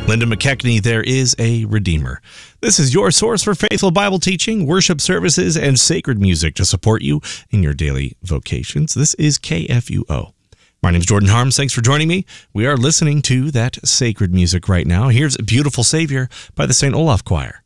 Linda McKechnie, there is a Redeemer. This is your source for faithful Bible teaching, worship services, and sacred music to support you in your daily vocations. This is KFUO. My name is Jordan Harms. Thanks for joining me. We are listening to that sacred music right now. Here's Beautiful Savior by the St. Olaf Choir.